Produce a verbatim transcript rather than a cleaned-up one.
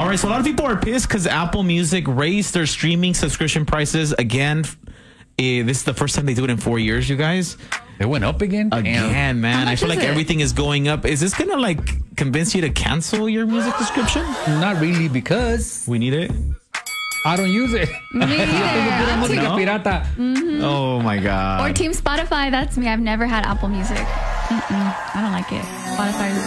All right, so a lot of people are pissed because Apple Music raised their streaming subscription prices again. Uh, this is the first time they do it in four years, you guys. It went up again? Again, Damn. man. I feel like it? everything is going up. Is this going to like convince you to cancel your music subscription? Not really, because We need it. I don't use it. Me neither. I'm Música team- pirata. Oh my God. Or Team Spotify. That's me. I've never had Apple Music. Mm-mm. I don't like it. Spotify